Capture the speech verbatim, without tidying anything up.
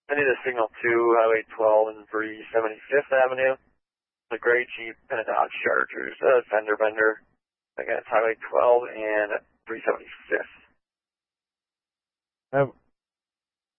I need a signal to Highway twelve and three seventy-fifth Avenue. A gray Jeep and a Dodge Charger. A fender bender. Again, it's Highway twelve and three seventy-fifth. Uh,